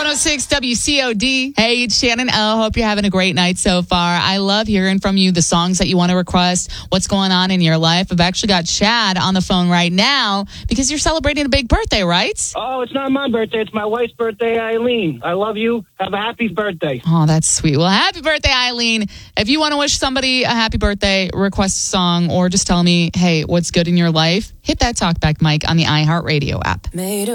106 WCOD. Hey, it's Shannon O. Hope you're having a great night so far. I love hearing from you, the songs that you want to request, what's going on in your life. I've actually got Chad on the phone right now because you're celebrating a big birthday, right? Oh, it's not my birthday. It's my wife's birthday, Eileen. I love you. Have a happy birthday. Oh, that's sweet. Well, happy birthday, Eileen. If you want to wish somebody a happy birthday, request a song, or just tell me, hey, what's good in your life, hit that talkback mic on the iHeartRadio app.